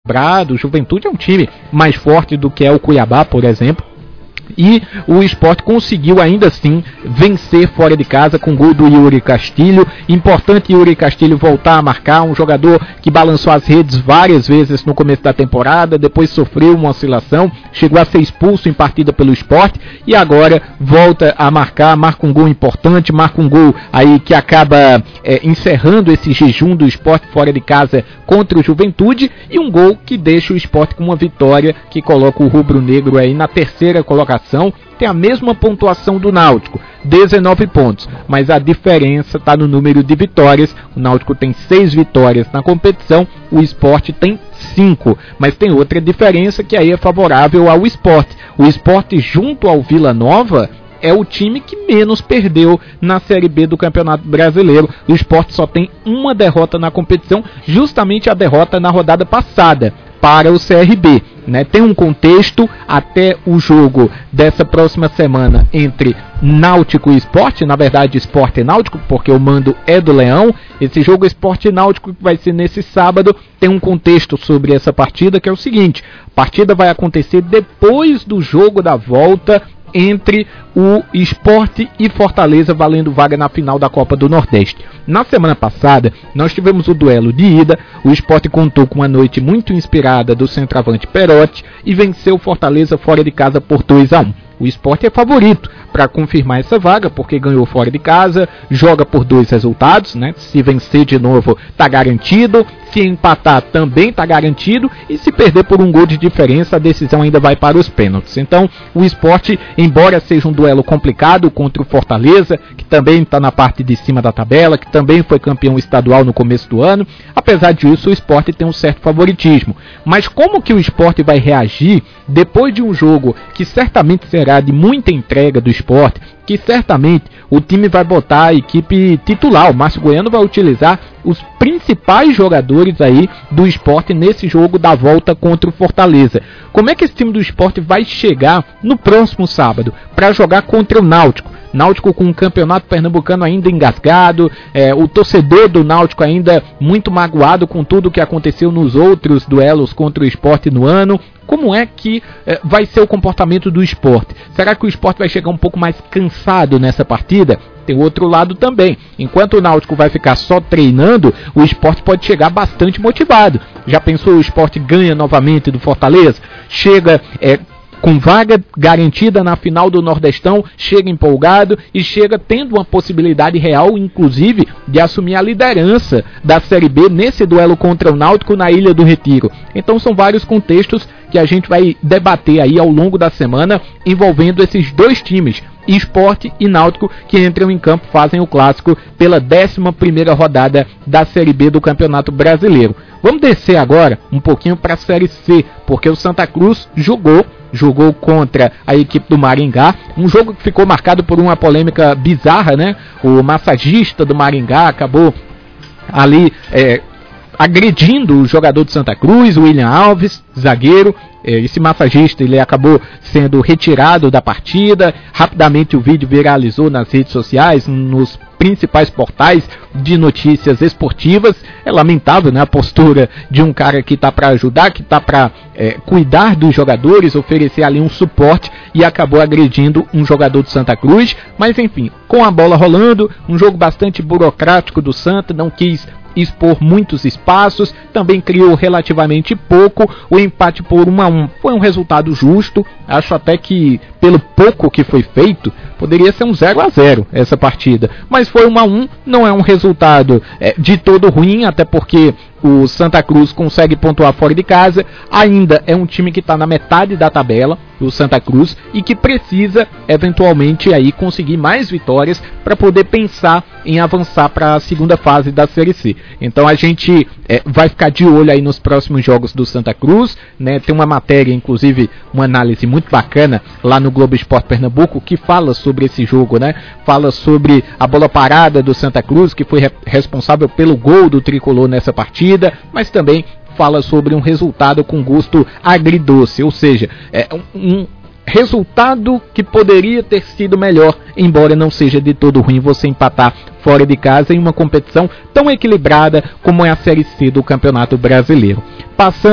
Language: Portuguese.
O Juventude é um time mais forte do que é o Cuiabá, por exemplo. E o Sport conseguiu ainda assim vencer fora de casa com gol do Yuri Castilho. Importante Yuri Castilho voltar a marcar, um jogador que balançou as redes várias vezes no começo da temporada, depois sofreu uma oscilação, chegou a ser expulso em partida pelo Sport e agora volta a marcar, marca um gol importante, marca um gol aí que acaba encerrando esse jejum do Sport fora de casa contra o Juventude, e um gol que deixa o Sport com uma vitória que coloca o rubro-negro aí na terceira colocação. Tem a mesma pontuação do Náutico, 19 pontos, mas a diferença está no número de vitórias. O Náutico tem 6 vitórias na competição, o Sport tem 5, mas tem outra diferença que aí é favorável ao Sport. O Sport junto ao Vila Nova é o time que menos perdeu na Série B do Campeonato Brasileiro. O Sport só tem uma derrota na competição, justamente a derrota na rodada passada para o CRB, né? Tem um contexto até o jogo dessa próxima semana entre Náutico e Sport, na verdade Sport e Náutico, porque o mando é do Leão. Esse jogo Sport e Náutico que vai ser nesse sábado, tem um contexto sobre essa partida que é o seguinte: a partida vai acontecer depois do jogo da volta entre o Sport e Fortaleza, valendo vaga na final da Copa do Nordeste. Na semana passada, nós tivemos o duelo de ida. O Sport contou com uma noite muito inspirada do centroavante Perotti e venceu o Fortaleza fora de casa por 2-1. O Sport é favorito para confirmar essa vaga, porque ganhou fora de casa, joga por 2 resultados, né? Se vencer de novo, está garantido. Se empatar, também está garantido. E se perder por um gol de diferença, a decisão ainda vai para os pênaltis. Então, o Sport, embora seja um duelo complicado contra o Fortaleza, que também está na parte de cima da tabela, que também foi campeão estadual no começo do ano, apesar disso, o Sport tem um certo favoritismo. Mas como que o Sport vai reagir depois de um jogo que certamente será de muita entrega do Sport, que certamente o time vai botar a equipe titular? O Márcio Goiano vai utilizar os principais jogadores aí do Sport nesse jogo da volta contra o Fortaleza. Como é que esse time do Sport vai chegar no próximo sábado para jogar contra o Náutico? Náutico com o campeonato pernambucano ainda engasgado, o torcedor do Náutico ainda muito magoado com tudo o que aconteceu nos outros duelos contra o Sport no ano. Como é que vai ser o comportamento do Sport? Será que o Sport vai chegar um pouco mais cansado nessa partida? Tem outro lado também. Enquanto o Náutico vai ficar só treinando, o Sport pode chegar bastante motivado. Já pensou, o Sport ganha novamente do Fortaleza? Chega com vaga garantida na final do Nordestão, chega empolgado e chega tendo uma possibilidade real, inclusive, de assumir a liderança da Série B nesse duelo contra o Náutico na Ilha do Retiro. Então são vários contextos que a gente vai debater aí ao longo da semana, envolvendo esses dois times, Sport e Náutico, que entram em campo, fazem o clássico pela 11ª rodada da Série B do Campeonato Brasileiro. Vamos descer agora um pouquinho para a Série C, porque o Santa Cruz jogou contra a equipe do Maringá, um jogo que ficou marcado por uma polêmica bizarra, né? O massagista do Maringá acabou ali agredindo o jogador de Santa Cruz, o William Alves, zagueiro. Esse massagista ele acabou sendo retirado da partida. Rapidamente o vídeo viralizou nas redes sociais, nos principais portais de notícias esportivas. É lamentável, né, a postura de um cara que está para ajudar, que está para cuidar dos jogadores, oferecer ali um suporte, e acabou agredindo um jogador do Santa Cruz. Mas enfim, com a bola rolando, um jogo bastante burocrático do Santa, não quis expor muitos espaços, também criou relativamente pouco. O empate por 1-1 foi um resultado justo. Acho até que, pelo pouco que foi feito, poderia ser um 0-0 essa partida, mas foi 1-1, não é um resultado de todo ruim, até porque o Santa Cruz consegue pontuar fora de casa. Ainda é um time que está na metade da tabela, o Santa Cruz, e que precisa eventualmente aí conseguir mais vitórias para poder pensar em avançar para a segunda fase da Série C. Então a gente vai ficar de olho aí nos próximos jogos do Santa Cruz, né? Tem uma matéria, inclusive uma análise muito bacana lá no Globo Esporte Pernambuco, que fala sobre esse jogo, né? Fala sobre a bola parada do Santa Cruz, que foi responsável pelo gol do tricolor nessa partida, mas também fala sobre um resultado com gosto agridoce, ou seja, um resultado que poderia ter sido melhor, embora não seja de todo ruim você empatar fora de casa em uma competição tão equilibrada como é a Série C do Campeonato Brasileiro. Passando